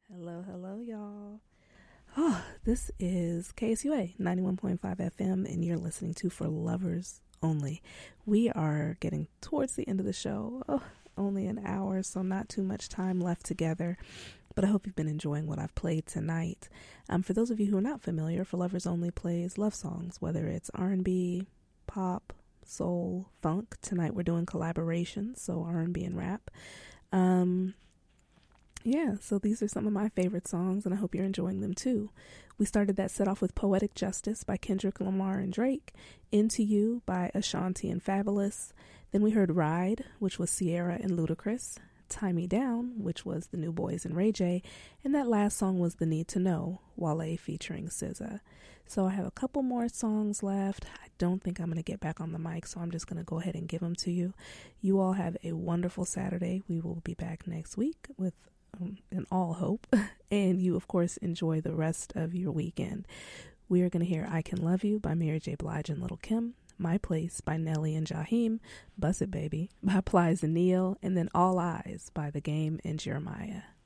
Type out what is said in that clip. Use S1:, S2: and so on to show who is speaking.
S1: Hello, hello, y'all. Oh, this is KSUA 91.5 FM, and you're listening to For Lovers Only. We are getting towards the end of the show. Only an hour, so not too much time left together. But I hope you've been enjoying what I've played tonight. For those of you who are not familiar, For Lovers Only plays love songs, whether it's R&B, pop, soul, funk. Tonight we're doing collaborations, so R&B and rap. Yeah, so these are some of my favorite songs, and I hope you're enjoying them too. We started that set off with Poetic Justice by Kendrick Lamar and Drake, Into You by Ashanti and Fabulous. Then we heard Ride, which was Ciara and Ludacris, Tie Me Down, which was the New Boys and Ray J, and that last song was The Need to Know, Wale featuring SZA. So I have a couple more songs left. I don't think I'm going to get back on the mic, so I'm just going to go ahead and give them to you. You all have a wonderful Saturday. We will be back next week with in all hope, and you of course enjoy the rest of your weekend. We are going to hear I Can Love You by Mary J. Blige and Lil' Kim, My Place by Nelly and Jaheim, Bust It Baby by Plies and Neil, and then All Eyes by The Game and Jeremiah.